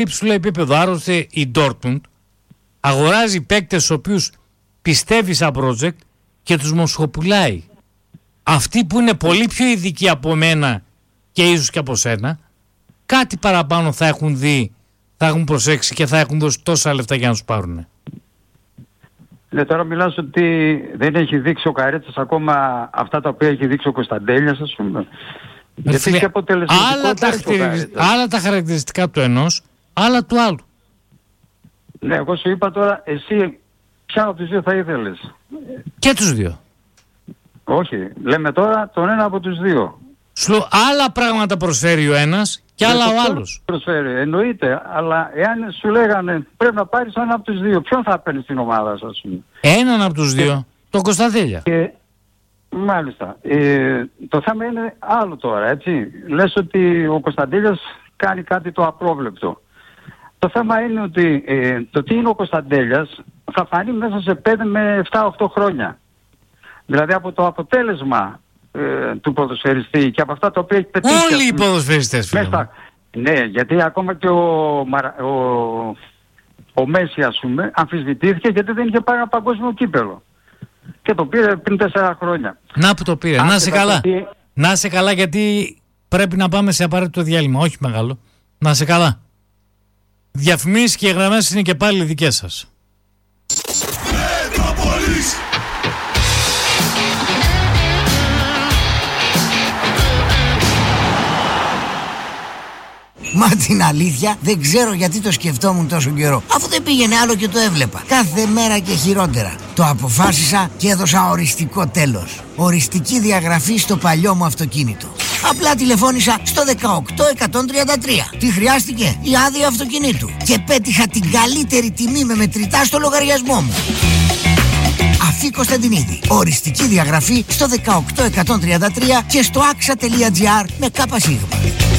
υψηλό επίπεδο. Άρρωστε η Dortmund αγοράζει παίκτες στους οποίους πιστεύει σαν project και τους μοσχοπουλάει. Αυτοί που είναι πολύ πιο ειδικοί από μένα και ίσως και από σένα, κάτι παραπάνω θα έχουν δει, θα έχουν προσέξει και θα έχουν δώσει τόσα λεφτά για να τους πάρουν. Ναι, τώρα μιλάς ότι δεν έχει δείξει ο Καρέτσας ακόμα αυτά τα οποία έχει δείξει ο Κωνσταντέλιας, ας πούμε. Γιατί έχει άλλα τα χαρακτηριστικά του ενός, άλλα του άλλου. Ναι, εγώ σου είπα τώρα, εσύ ποια από τους δύο θα ήθελες? Και τους δύο. Όχι, λέμε τώρα τον ένα από τους δύο. Άλλα πράγματα προσφέρει ο ένας και άλλα ο άλλος. Προσφέρει, εννοείται, αλλά εάν σου λέγανε πρέπει να πάρεις έναν από τους δύο, ποιον θα παίρνεις στην ομάδα σας, ας πούμε? Έναν από τους δύο, τον Κωνσταντέλια. Μάλιστα. Το θέμα είναι άλλο τώρα, έτσι. Λες ότι ο Κωνσταντέλιας κάνει κάτι το απρόβλεπτο. Το θέμα είναι ότι το τι είναι ο Κωνσταντέλιας θα φανεί μέσα σε 5 με 7-8 χρόνια. Δηλαδή από το αποτέλεσμα του ποδοσφαιριστή και από αυτά τα οποία έχει πετύχει. Όλοι οι ποδοσφαιριστές, φίλε μου. Ναι, γιατί ακόμα και ο Μέση, ας πούμε, αμφισβητήθηκε γιατί δεν είχε πάρει ένα παγκόσμιο κύπελο. Και το πήρε πριν 4 χρόνια. Να που το πήρε. Να σε καλά. Να σε καλά, γιατί πρέπει να πάμε σε απαραίτητο διάλειμμα. Όχι μεγάλο. Να σε καλά. Διαφημίσεις και γραμμές είναι και πάλι δικές σας. Μα την αλήθεια δεν ξέρω γιατί το σκεφτόμουν τόσο καιρό, αφού δεν πήγαινε άλλο και το έβλεπα κάθε μέρα και χειρότερα. Το αποφάσισα και έδωσα οριστικό τέλος. Οριστική διαγραφή στο παλιό μου αυτοκίνητο. Απλά τηλεφώνησα στο 18133. Τι χρειάστηκε? Η άδεια αυτοκινήτου. Και πέτυχα την καλύτερη τιμή με μετρητά στο λογαριασμό μου. Αφή Κωνσταντινίδη. Οριστική διαγραφή στο 18133 και στο axa.gr με ΚΣ.